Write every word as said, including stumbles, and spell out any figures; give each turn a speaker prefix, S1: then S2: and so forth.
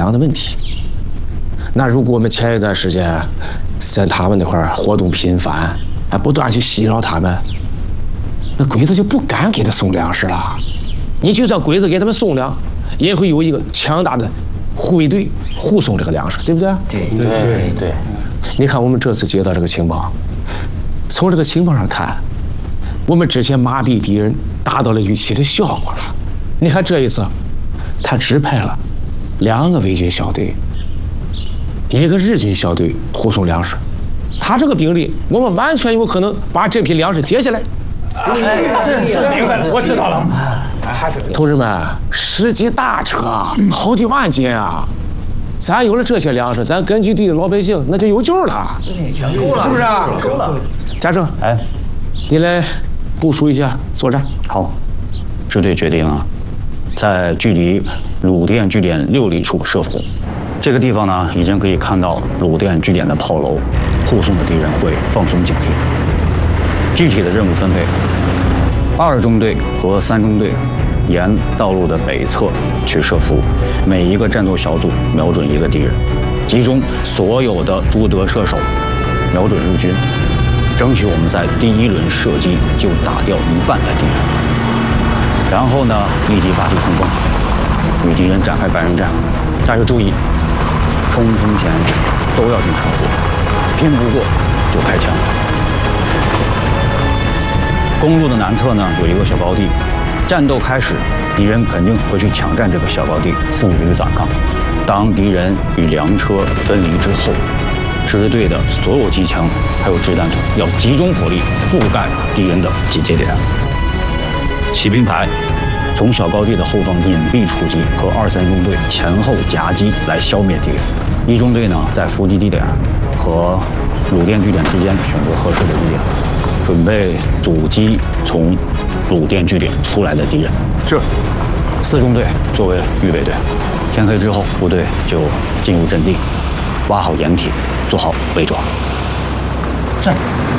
S1: 粮的问题。那如果我们前一段时间在他们那块儿活动频繁，还不断去袭扰他们，那鬼子就不敢给他送粮食了。你就算鬼子给他们送粮，也会有一个强大的护卫队护送这个粮食，对不对？
S2: 对对对对。
S1: 你看我们这次接到这个情报，从这个情报上看，我们之前麻痹敌人达到了预期的效果了。你看这一次，他只派了两个伪军小队，一个日军小队护送粮食。他这个兵力，我们完全有可能把这批粮食接下来。
S2: 哎，明白了，我知道了。还是
S1: 同志们，十几大车，好几万斤啊！咱有了这些粮食，咱根据地的老百姓那就有救了。
S2: 全够了，
S1: 是不是啊？
S2: 够了。
S1: 嘉诚，
S3: 哎，
S1: 你来部署一下作战。
S3: 好，支队决定啊，在距离鲁甸据点六里处设伏。这个地方呢，已经可以看到鲁甸据点的炮楼，护送的敌人会放松警惕。具体的任务分配：二中队和三中队沿道路的北侧去设伏，每一个战斗小组瞄准一个敌人，集中所有的朱德射手，瞄准日军，争取我们在第一轮射击就打掉一半的敌人。然后呢，立即发起冲锋，与敌人展开白刃战。但是注意，冲锋前都要进城火，拼不过就开枪。公路的南侧呢有一个小高地，战斗开始，敌人肯定会去抢占这个小高地，负隅反抗。当敌人与粮车分离之后，支队的所有机枪还有掷弹筒要集中火力覆盖敌人的集结点。骑兵排从小高地的后方隐蔽出击，和二三中队前后夹击来消灭敌人。一中队呢在伏击地点和鲁甸据点之间选择合适的地点，准备阻击从鲁甸据点出来的敌人。
S1: 是。
S3: 四中队作为预备队，天黑之后部队就进入阵地，挖好掩体，做好伪装。
S2: 是。